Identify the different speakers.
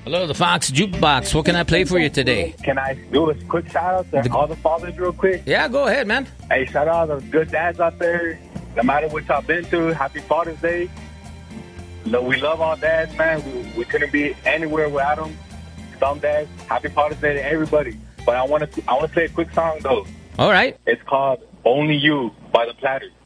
Speaker 1: Hello, the Fox Jukebox. What can I play for you today?
Speaker 2: Can I do a quick shout out to all the fathers real quick?
Speaker 1: Yeah, go ahead, man.
Speaker 2: Hey, shout out to the good dads out there. No matter what y'all been through, happy Father's Day. We love all dads, man. We couldn't be anywhere without them. Some dads, happy Father's Day to everybody. But I want to play a quick song, though.
Speaker 1: All right.
Speaker 2: It's called Only You by The Platters.